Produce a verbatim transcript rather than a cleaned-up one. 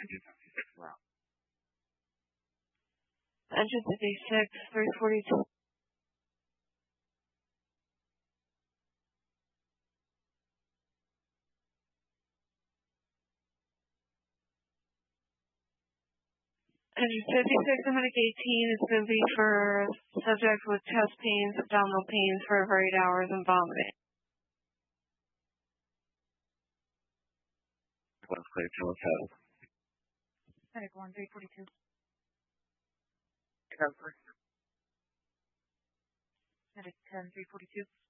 Engine fifty-six, three forty-two. Engine fifty-six, I'm going to eighteen. It's going to be for subject with chest pains, abdominal pains for over eight hours and vomiting. That's clear. Tell us how. Medic one, three forty-two. Medic ten, three forty-two.